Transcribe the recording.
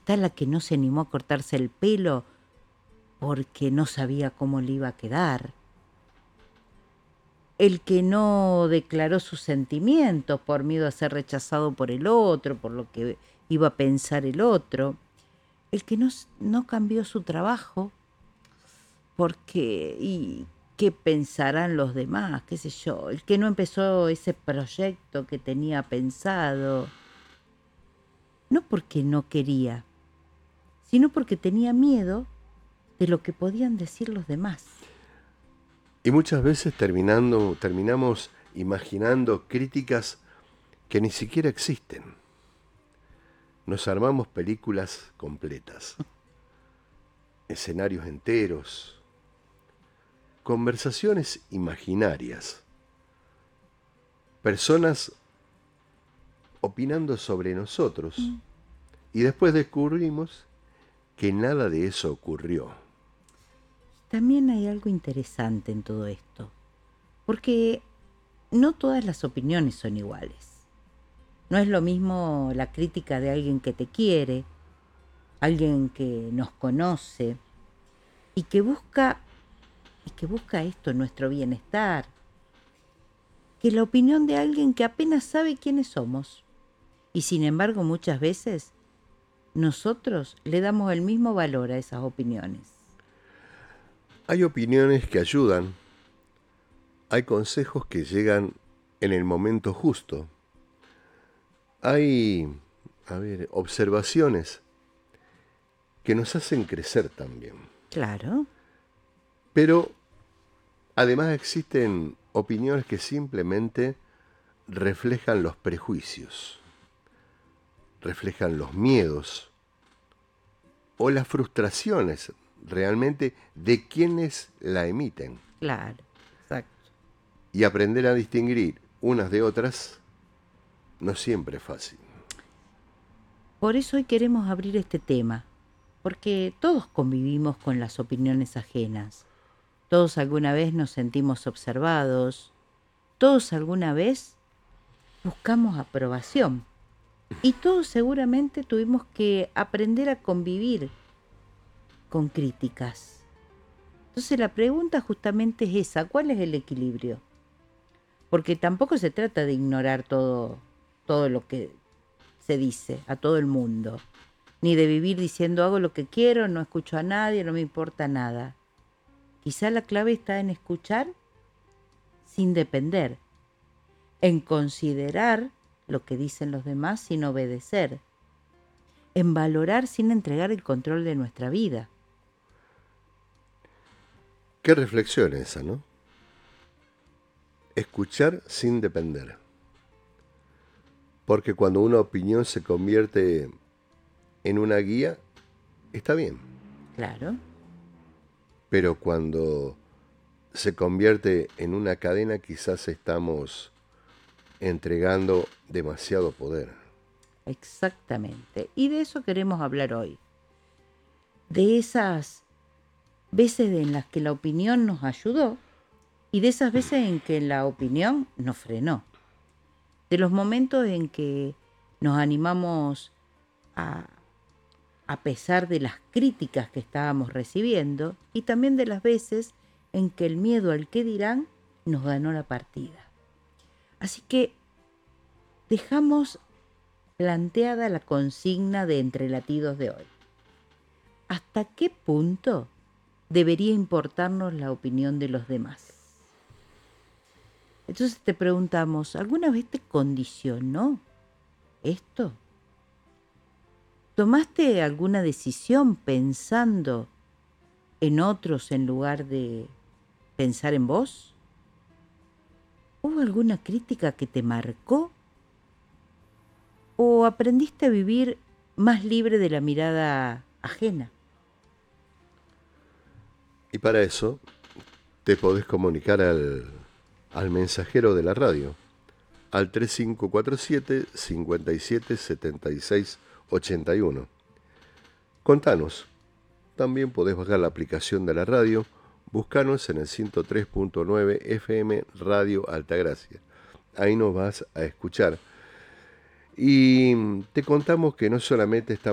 Está la que no se animó a cortarse el pelo porque no sabía cómo le iba a quedar. El que no declaró sus sentimientos por miedo a ser rechazado por el otro, por lo que iba a pensar el otro. El que no cambió su trabajo porque, y qué pensarán los demás, qué sé yo. El que no empezó ese proyecto que tenía pensado, no porque no quería, sino porque tenía miedo de lo que podían decir los demás. Y muchas veces terminamos imaginando críticas que ni siquiera existen. Nos armamos películas completas, escenarios enteros, conversaciones imaginarias, personas opinando sobre nosotros, y después descubrimos que nada de eso ocurrió. También hay algo interesante en todo esto, porque no todas las opiniones son iguales. No es lo mismo la crítica de alguien que te quiere, alguien que nos conoce y que busca esto, nuestro bienestar, que la opinión de alguien que apenas sabe quiénes somos. Y sin embargo, muchas veces nosotros le damos el mismo valor a esas opiniones. Hay opiniones que ayudan, hay consejos que llegan en el momento justo, hay, observaciones que nos hacen crecer también. Claro. Pero además existen opiniones que simplemente reflejan los prejuicios, reflejan los miedos o las frustraciones realmente de quienes la emiten. Claro, exacto. Y aprender a distinguir unas de otras no siempre es fácil. Por eso hoy queremos abrir este tema, porque todos convivimos con las opiniones ajenas. Todos alguna vez nos sentimos observados. Todos alguna vez buscamos aprobación. Y todos seguramente tuvimos que aprender a convivir con críticas. Entonces la pregunta justamente es esa, ¿cuál es el equilibrio? Porque tampoco se trata de ignorar todo lo que se dice a todo el mundo, ni de vivir diciendo hago lo que quiero, no escucho a nadie, no me importa nada. Quizá la clave está en escuchar sin depender, en considerar lo que dicen los demás sin obedecer, en valorar sin entregar el control de nuestra vida. Qué reflexión esa, ¿no? Escuchar sin depender. Porque cuando una opinión se convierte en una guía, está bien. Claro. Pero cuando se convierte en una cadena, quizás estamos entregando demasiado poder. Exactamente. Y de eso queremos hablar hoy. De esas veces en las que la opinión nos ayudó y de esas veces en que la opinión nos frenó. De los momentos en que nos animamos a pesar de las críticas que estábamos recibiendo y también de las veces en que el miedo al qué dirán nos ganó la partida. Así que dejamos planteada la consigna de Entre Latidos de hoy. ¿Hasta qué punto debería importarnos la opinión de los demás? Entonces te preguntamos, ¿alguna vez te condicionó esto? ¿Tomaste alguna decisión pensando en otros en lugar de pensar en vos? ¿Hubo alguna crítica que te marcó? ¿O aprendiste a vivir más libre de la mirada ajena? Y para eso te podés comunicar al mensajero de la radio, al 3547-577681. Contanos. También podés bajar la aplicación de la radio, buscanos en el 103.9 FM Radio Altagracia. Ahí nos vas a escuchar. Y te contamos que no solamente estamos